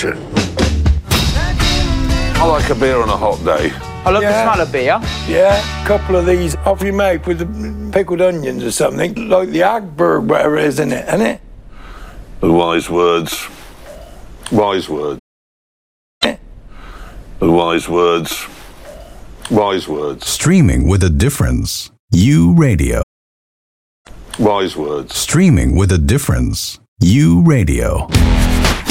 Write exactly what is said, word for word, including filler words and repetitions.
temperature. I like a beer on a hot day. I love Yeah. the smell of beer. Yeah, a couple of these off your mouth with the pickled onions or something, like the Agberg, whatever it is, isn't it? Isn't it? The wise words. Wise words. The wise words. Wise words. Streaming with a difference. U Radio. Wise words. Streaming with a difference. U Radio.